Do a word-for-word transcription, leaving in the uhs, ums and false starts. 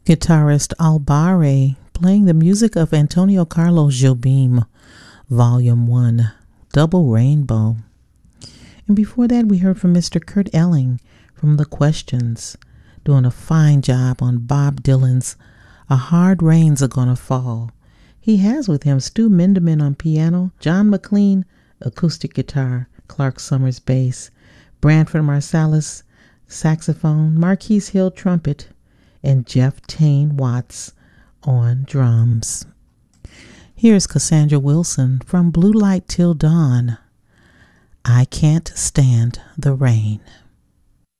Guitarist Albare playing the music of Antonio Carlos Jobim, Volume one, Double Rainbow. And before that, we heard from Mister Kurt Elling from The Questions, doing a fine job on Bob Dylan's A Hard Rain's A Gonna Fall. He has with him Stu Minderman on piano, John McLean, acoustic guitar, Clark Summers bass, Branford Marsalis, saxophone, Marquise Hill trumpet, and Jeff Tane Watts on drums. Here's Cassandra Wilson from Blue Light Till Dawn, I Can't Stand the Rain.